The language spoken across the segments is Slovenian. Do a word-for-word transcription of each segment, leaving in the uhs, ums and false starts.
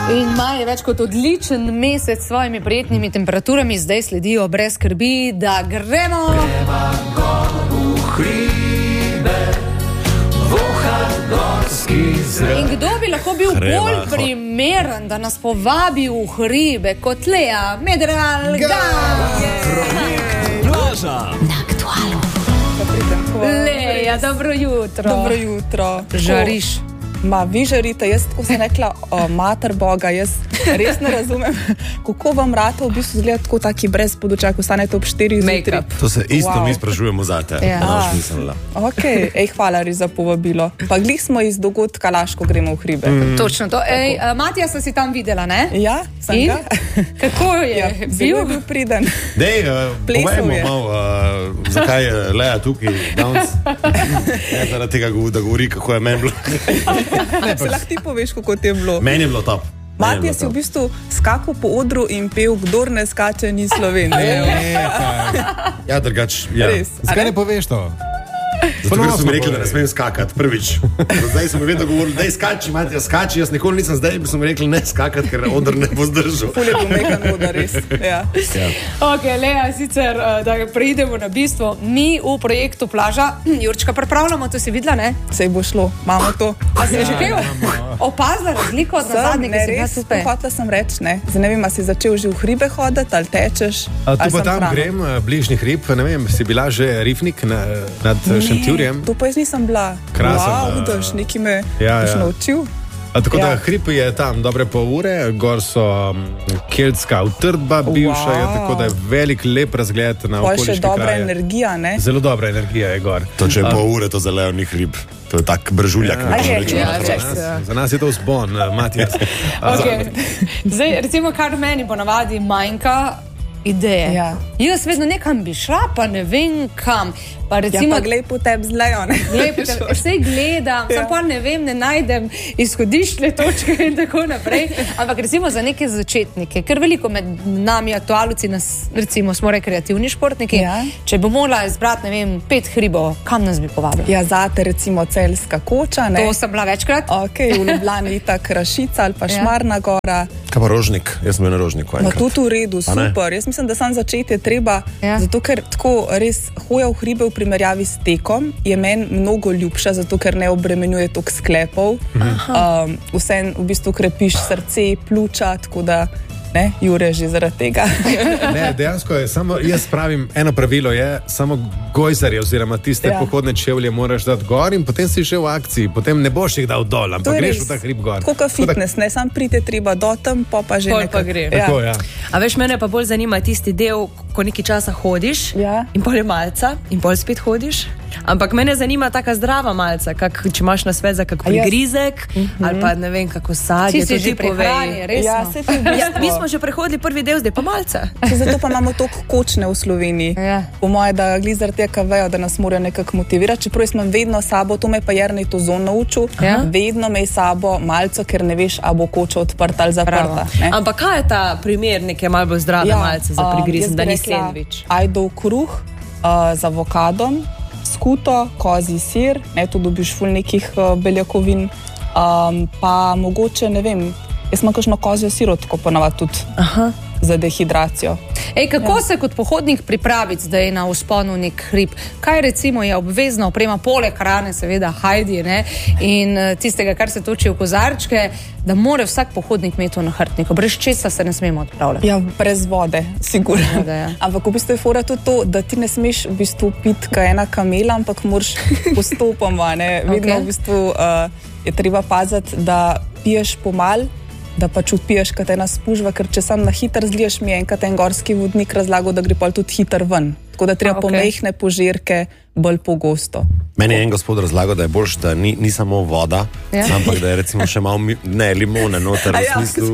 In maj je več kot odličen mesec s svojimi prijetnimi temperaturami, zdaj sledijo brez skrbi, da gremo. Greva gor v hribe, voha gorski zrak. In kdo bi lahko bil Greva, bolj primeren, da nas povabi v hribe kot Lea Medralga? Na Aktualu. Lea, dobro jutro. Dobro jutro. Žariš. Ma, vi žarite, jaz tako sem rekla, o, mater Boga, jaz res ne razumem, kako vam rata v bistvu zgleda tako taki brez podočak, ostanete ob štirih zjutraj. To se isto Wow. mi sprašujemo zate. Ja. Naš mislila. Ok, ej, hvala res za povabilo. Pa glih smo iz dogodka Laško gremo v hribe. Mm. Točno to. Ej, uh, Matija sta si tam videla, ne? Ja, sem In? ga. Kako je Ja, zelo je bil priden. Dej, uh, Plesal povejmo je. malo, uh, zakaj je Lea tukaj danes. Ne zaradi tega, da govori, kako je meni bilo. Se lahko ti poveš, kako ti je bilo. Meni je bilo top. Matija si v bistvu skakal po odru in pel, kdor ne skače, ni Slovenije. Ja, drugač, ja. Res. a Zakaj ne? ne poveš to? Zato, ker so mi Ponosno rekli, da ne povej. smem skakati, prvič. Do zdaj so mi vedno govorili, daj skači, Matija, skači. Jaz nikoli nisem, zdaj bi so mi rekli, ne skakati, ker odr ne bo zdržal. Ful je bil mehan voda, res. Ja. Ok, Lea, sicer, uh, da preidemo na bistvo, mi v projektu Plaža, Jurčka, pripravljamo, to si videla, ne? Sej bo šlo, imamo to. A si že kaj opazila razliko od Sem, zadnje, ne, ki si bila res, super? hotela sem reči, ne. Zdaj ne vem, a si začel že v hribe hoditi, ali tečeš, A tu ali pa sem tam hrana. grem, eh, bližnji hrib, ne vem, si bila že rifnik na, nad ne, Šentjurjem? To pa jaz nisem bila. Krasen, Wow, eh, daš, neki me ja, boš ja. naučil. A tako Ja. da hrib je tam dobre pol ure, gor so um, keltska utrdba, bivša je, Wow. tako da je velik, lep razgled na Pol še okoliške dobra kraje. energija, ne? Zelo dobra energija je gor. To, če je pol ure, to za Leo ni hrib. To je tak bržuljak. Ja. ne A je? rečemo Ja, na če- Hrvaškem. Za nas, za nas je to vzpon, eh, Matijas. Okay. Zdaj, recimo, kar meni ponavadi manjka, ideje. Ja. Jaz vedno nekam bi šla, pa ne vem kam. Pa Ja, recimo, pa glej po tebi zlejo, ne? vse gledam, ja. Sam pa ne vem, ne najdem izhodiščne točke in tako naprej. Ampak recimo za neke začetnike, ker veliko med nami aktualci, nas, recimo smo rekreativni športniki, Ja. če bo morala izbrati, ne vem, pet hribov, kam nas bi povabili? Ja, zate recimo Celjska koča, ne? To sem bila večkrat. Ok, v Ljubljani itak Rašica ali pa Ja. Šmarna gora. Kaj pa Rožnik? Jaz sem bil na Rožniku No, enkrat. tudi v redu, A ne? super. Jaz mislim, da sam začeti je treba, Ja. zato ker tako res hoja v hribe v primerjavi s tekom je meni mnogo ljubša, zato ker ne obremenjuje toliko sklepov. Um, vse v bistvu krepiš srce, pljuča, tako da ne, Jure že zaradi tega. Ne, dejansko je samo, jaz pravim, eno pravilo je, samo gojzarje oziroma tiste Ja. ja. pohodne čevlje moraš dati gor in potem si še v akciji, potem ne boš jih dal dol, To ampak je greš res. v ta hrib gor. Tako kot fitness, ne, sam pride treba do tam, pa pa že Pol nekako. pa gre. Ja. Tako, ja. A veš, mene pa bolj zanima tisti del, ko nekaj časa hodiš Ja. in pol je malca in pol spet hodiš. Ampak mene zanima taka zdrava malca, kak, če imaš na svet za kak A jaz- prigrizek mm-hmm. ali pa ne vem, kako sadje. Ti si to že ti pri povej. hrani, resno. Ja, se ti v Ja, bistvu. mi smo že prehodili prvi del, zdaj pa malce. Saj zato pa imamo toliko kočne v Sloveniji. Ja. Po moje, da glizar tega vejo, da nas morajo nekako motivirati. Čeprav jaz imam vedno s sabo, to me je pa Jernej to zon naučil, Ja. vedno me je s sabo malco, ker ne veš, a bo koča odprta ali zaprta. Ne? Ampak kaj je ta primer neke malo bolj zdrave ja, malce za um, prigrizen, jaz da bi ni rekla, sendvič? Ajdov kruh uh, z avokadom, skuto, kozji sir, ne, tu dobiš ful nekih uh, beljakovin, um, pa mogoče, ne vem, jaz imam kakšno kozjo sirotko ponavadi tudi. Aha. Za dehidracijo. Ej, kako ja. se kot pohodnik pripraviti zdaj na vzponu nek hrib? Kaj recimo je obvezna oprema, poleg hrane, seveda, hajdi, ne? In uh, tistega, kar se toči v kozarčke, da mora vsak pohodnik imeti to na hrbtniku. Brez česa se ne smemo odpravljati. Ja, brez vode, sigurno. Vode, ja. Ampak v bistvu je fora tudi to, da ti ne smeš v bistvu piti kot ena kamela, ampak moraš postopoma. Ne? Vedno Ok. v bistvu uh, je treba paziti, da piješ pomal, da pač upiješ kot ena spužva, ker če sam na hiter zliješ, mi je enkrat en gorski vodnik razlagal, da gre pol tudi hiter ven. Tako da treba A, ok. pomehne požirke bolj pogosto. Meni je en gospod razlagal, da je boljš, da ni, ni samo voda, Ja. ja. ampak da je recimo še malo mi, ne, limone noter v smislu.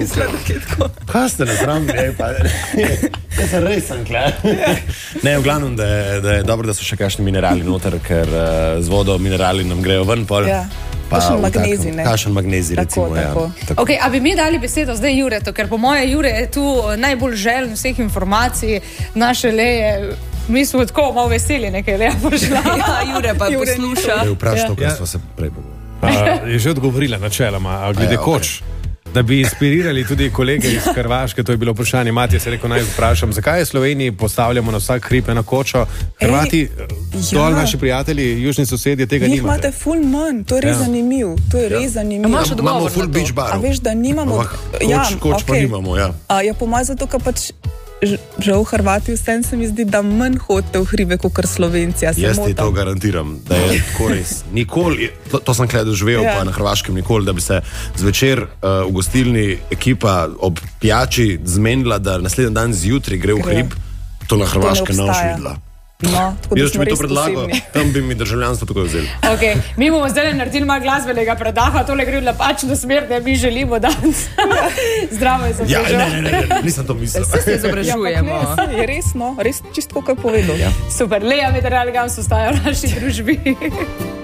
Kaj ste ne zram, ne, pa jaz sem res sem kle. Ne, v glavnem, da je, da je dobro, da so še kakšni minerali noter, ker uh, z vodo minerali nam grejo ven pol. Ja. Pa Kakšen v magnezij, takem- ne? Kakšen magnezij, Tako, recimo. tako. Ja. Tako. Okay, a bi mi dali besedo zdaj Juretu, ker po moje Jure je tu najbolj željen vseh informacij naše Leje. Mi smo tako malo veseli, nekaj Leja pošla. Ja, Jure pa Jure posluša. Da je vprašal, Ja. kar smo se prej pogovarjali. Uh, je že odgovorila načeloma, a glede Ja, ja, ok. okay. koč. da bi inspirirali tudi kolege iz Hrvaške, to je bilo vprašanje. Matija se je rekel, naj vprašam, zakaj v Sloveniji postavljamo na vsak hrib eno kočo? Hrvati, dol ja. naši prijatelji, južni sosedje, tega Njih nimate. imate ful manj, to je res Ja. zanimiv. To je res zanimiv. Imaš odgovor Imamo na full to? beach A barov. veš, da nimamo. Ampak koč, koč pa nimamo, ja. A, ja, po mojem zato, ker pač ž- žal Hrvati vsem se mi zdi, da manj hodite v hribe kot Slovenci. Ja, se Jaz ti motim? to garantiram, da je tako res. Nikoli, to, to sem kdaj doživel, Ja. pa na Hrvaškem nikoli, da bi se zvečer uh, v gostilni ekipa ob pijači zmenila, da naslednji dan zjutraj gre v Gre. hrib. To na Hrvaškem ne boš obstaja. videla. No, tako da Jaz, če smo bi to res predlagal, posebni. tam bi mi državljanstvo tako vzeli. Okay. Mi bomo zdaj naredili malo glasbenega predaha, tole gre v napačno smer, da mi želimo danes. Zdravo je Ja, zaprežal. ne, ne, ne, ne, nisem to mislil. Vse se izobražujemo. Ja, ampak ne, saj je res, no, res čisto, kako je povedal. Ja. Super, Lea Meteoralgam so staja v naši družbi.